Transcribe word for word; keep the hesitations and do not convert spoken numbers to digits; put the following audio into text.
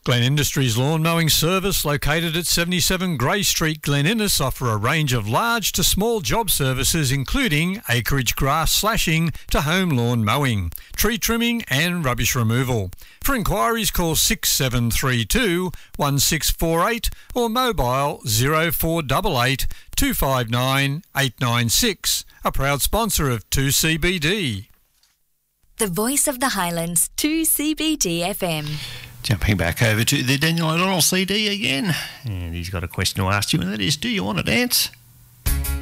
Glen Industries Lawn Mowing Service, located at seventy-seven Grey Street, Glen Innes, offer a range of large to small job services including acreage grass slashing to home lawn mowing, tree trimming and rubbish removal. For inquiries, call six seven three two, one six four eight or mobile zero four eight eight, two five nine, eight nine six. A proud sponsor of two C B D. The voice of the Highlands, two C B D F M. Jumping back over to the Daniel O'Donnell C D again. And he's got a question to ask you, and that is, do you want to dance?